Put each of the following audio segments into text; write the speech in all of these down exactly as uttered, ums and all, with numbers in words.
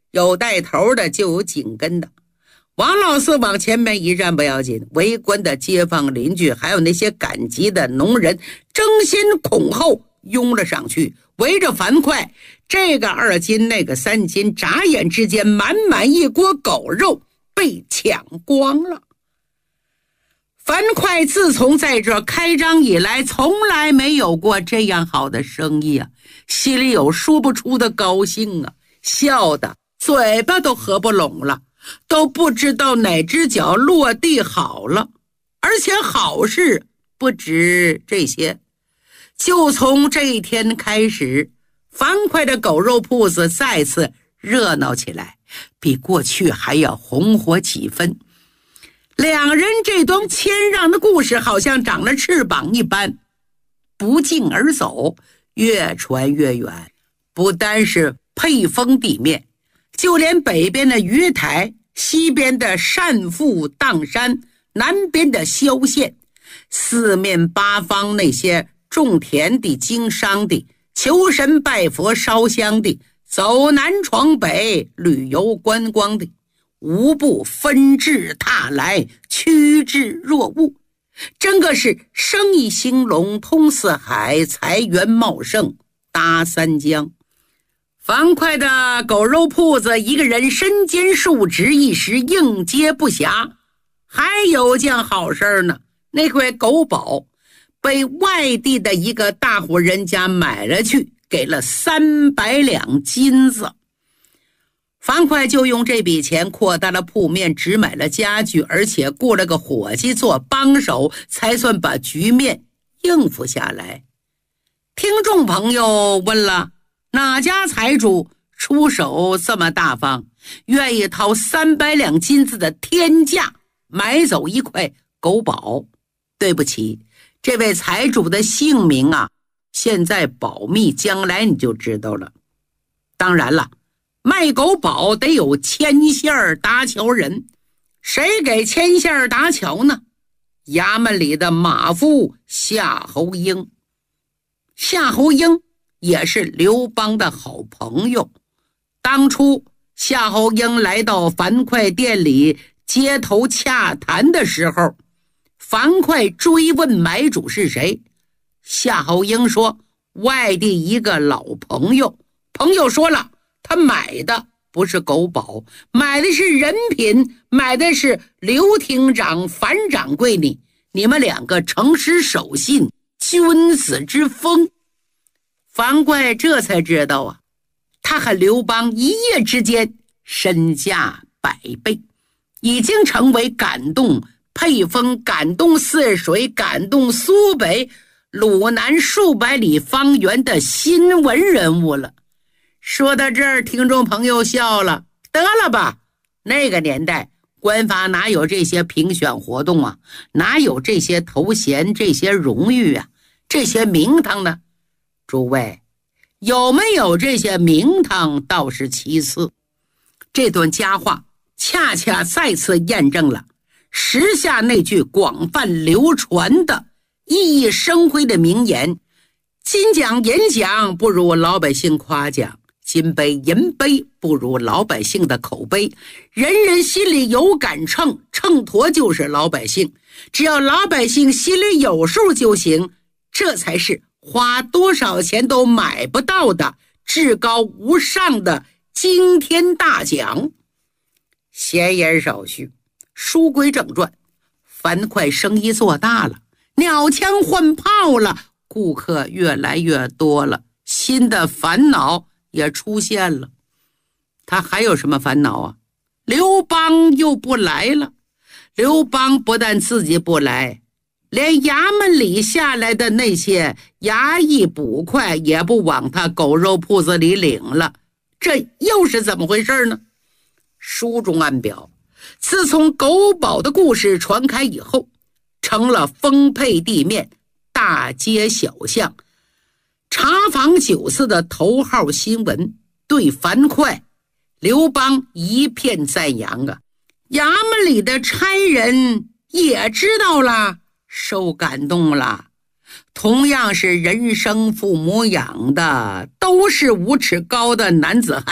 有带头的就有紧跟的。王老四往前面一站不要紧，围观的街坊邻居还有那些赶集的农人争先恐后拥了上去，围着樊哙，这个二斤那个三斤，眨眼之间满满一锅狗肉被抢光了。樊哙自从在这开张以来，从来没有过这样好的生意啊，心里有说不出的高兴啊，笑得嘴巴都合不拢了，都不知道哪只脚落地好了。而且好事不止这些，就从这一天开始，樊哙的狗肉铺子再次热闹起来，比过去还要红火几分。两人这段谦让的故事好像长了翅膀一般，不胫而走，越传越远。不单是沛丰地面，就连北边的鱼台，西边的单父砀山，南边的萧县，四面八方那些种田的、经商的、求神拜佛烧香的、走南闯北旅游观光的，无不纷至沓来，趋之若鹜，真个是生意兴隆，通四海，财源茂盛，搭三江。樊哙的狗肉铺子一个人身兼数职，一时应接不暇。还有件好事呢，那块狗宝被外地的一个大户人家买了去，给了三百两金子。樊哙就用这笔钱扩大了铺面，只买了家具，而且雇了个伙计做帮手，才算把局面应付下来。听众朋友问了，哪家财主出手这么大方，愿意掏三百两金子的天价买走一块狗宝？对不起，这位财主的姓名啊，现在保密，将来你就知道了。当然了，卖狗宝得有牵线搭桥人，谁给牵线搭桥呢？衙门里的马夫夏侯婴。夏侯婴也是刘邦的好朋友。当初夏侯婴来到樊哙店里街头洽谈的时候，樊哙追问买主是谁，夏侯婴说外地一个老朋友。朋友说了，他买的不是狗宝，买的是人品，买的是刘厅长、樊掌柜你你们两个诚实守信，君子之风。樊哙这才知道啊，他和刘邦一夜之间身价百倍，已经成为感动沛丰、感动泗水、感动苏北、鲁南数百里方圆的新闻人物了。说到这儿，听众朋友笑了，得了吧，那个年代官法哪有这些评选活动啊，哪有这些头衔、这些荣誉啊，这些名堂呢？诸位，有没有这些名堂倒是其次，这段佳话恰恰再次验证了时下那句广泛流传的熠熠生辉的名言：金奖银奖不如老百姓夸奖，金杯银杯不如老百姓的口碑。人人心里有杆秤，秤砣就是老百姓，只要老百姓心里有数就行，这才是花多少钱都买不到的至高无上的惊天大奖。闲言少叙，书归正传，樊哙生意做大了，鸟枪换炮了，顾客越来越多了，新的烦恼也出现了。他还有什么烦恼啊？刘邦又不来了。刘邦不但自己不来，连衙门里下来的那些衙役捕快也不往他狗肉铺子里领了，这又是怎么回事呢？书中暗表，自从狗宝的故事传开以后，成了丰沛地面、大街小巷、茶坊酒肆的头号新闻，对樊哙、刘邦一片赞扬啊！衙门里的差人也知道了，受感动了。同样是人生父母养的，都是五尺高的男子汉，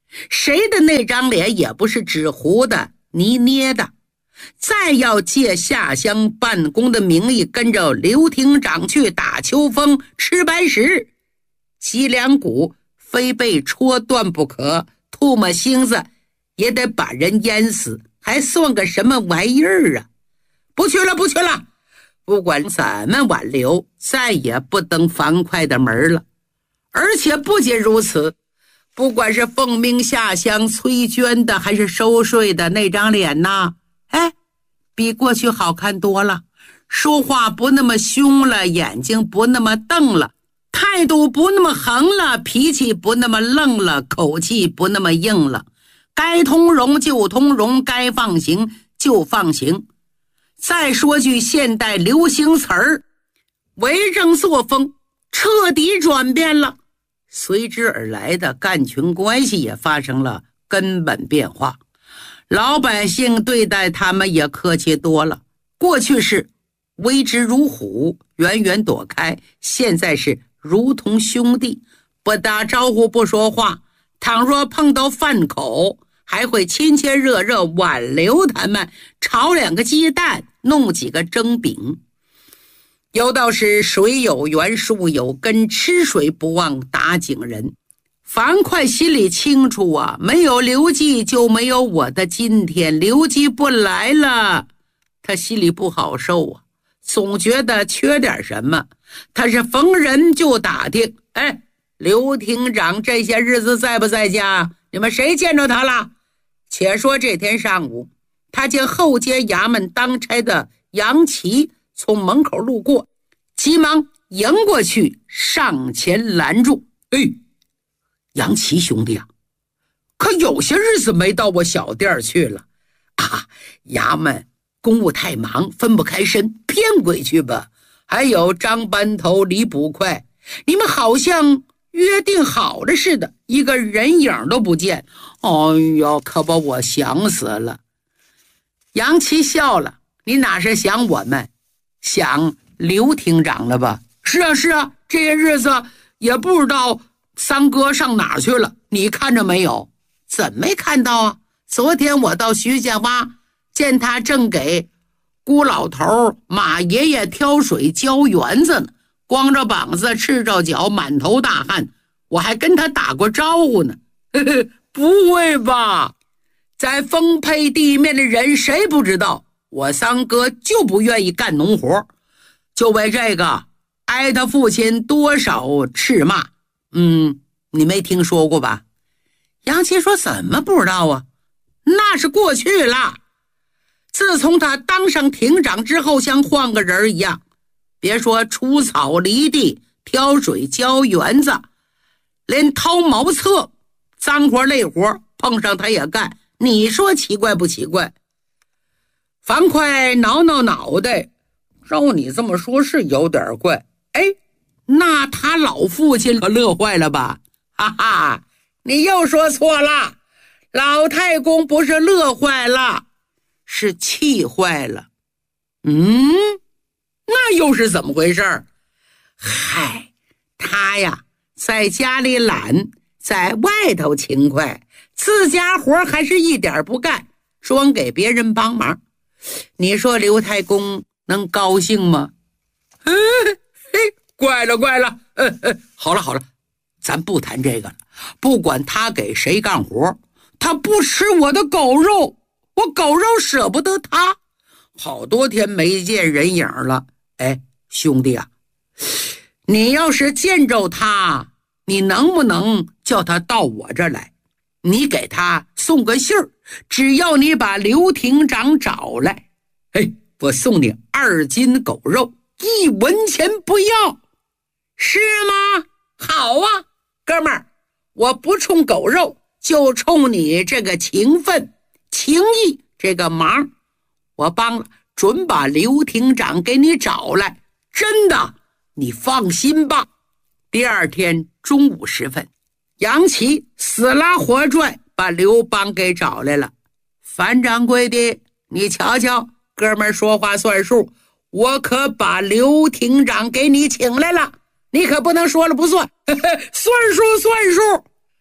谁的那张脸也不是纸糊的泥捏的。再要借下乡办公的名义跟着刘厅长去打秋风吃白食，脊梁骨非被戳断不可，唾沫星子也得把人淹死，还算个什么玩意儿啊？不去了不去了，不管怎么挽留，再也不登樊哙的门了。而且不仅如此，不管是奉命下乡催捐的还是收税的，那张脸呐，哎，比过去好看多了，说话不那么凶了，眼睛不那么瞪了，态度不那么横了，脾气不那么愣了，口气不那么硬了，该通融就通融，该放行就放行。再说句现代流行词儿，为政作风彻底转变了，随之而来的干群关系也发生了根本变化。老百姓对待他们也客气多了，过去是威之如虎，远远躲开，现在是如同兄弟，不打招呼不说话，倘若碰到饭口，还会亲切热热挽留他们，炒两个鸡蛋，弄几个蒸饼。有道是水有源，树有根，吃水不忘打井人。樊哙心里清楚啊，没有刘季就没有我的今天，刘季不来了，他心里不好受啊，总觉得缺点什么。他是逢人就打听，哎，刘厅长这些日子在不在家？你们谁见着他了？且说这天上午，他见后街衙门当差的杨琦从门口路过，急忙迎过去，上前拦住。哎，杨琦兄弟啊，可有些日子没到我小店去了啊，衙门公务太忙，分不开身，偏回去吧。还有张班头、李捕快，你们好像约定好了似的，一个人影都不见。哎呦，可把我想死了。杨琦笑了，你哪是想我们，想刘厅长了吧？是啊是啊，这些日子也不知道三哥上哪儿去了，你看着没有？怎么没看到啊？昨天我到徐家洼，见他正给姑老头马爷爷挑水浇园子呢，光着膀子赤着脚，满头大汗，我还跟他打过招呼呢。呵呵，不会吧？在丰沛地面的人谁不知道，我三哥就不愿意干农活，就为这个挨他父亲多少斥骂。嗯，你没听说过吧？杨琦说，怎么不知道啊？那是过去了。自从他当上厅长之后，像换个人一样，别说除草犁地、挑水浇园子，连掏茅厕脏活累活碰上他也干，你说奇怪不奇怪？樊哙挠挠脑袋，照你这么说是有点怪。哎，那他老父亲可乐坏了吧？哈哈，你又说错了，老太公不是乐坏了，是气坏了。嗯，那又是怎么回事？嗨，他呀在家里懒，在外头勤快，自家活还是一点不干，装给别人帮忙。你说刘太公能高兴吗？嘿嘿，怪了怪了，呃呃，好了好了，咱不谈这个了。不管他给谁干活，他不吃我的狗肉，我狗肉舍不得他。好多天没见人影了。哎，兄弟啊，你要是见着他，你能不能叫他到我这儿来？你给他送个信儿，只要你把刘厅长找来，哎，我送你二斤狗肉，一文钱不要，是吗？好啊，哥们儿，我不冲狗肉，就冲你这个情分情义这个忙，我帮了，准把刘厅长给你找来，真的，你放心吧。第二天中午时分，杨琦死拉活拽把刘邦给找来了。樊掌柜的，你瞧瞧，哥们儿说话算数，我可把刘厅长给你请来了，你可不能说了不算，呵呵，算数算数。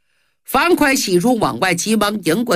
樊哙喜出望外，急忙迎过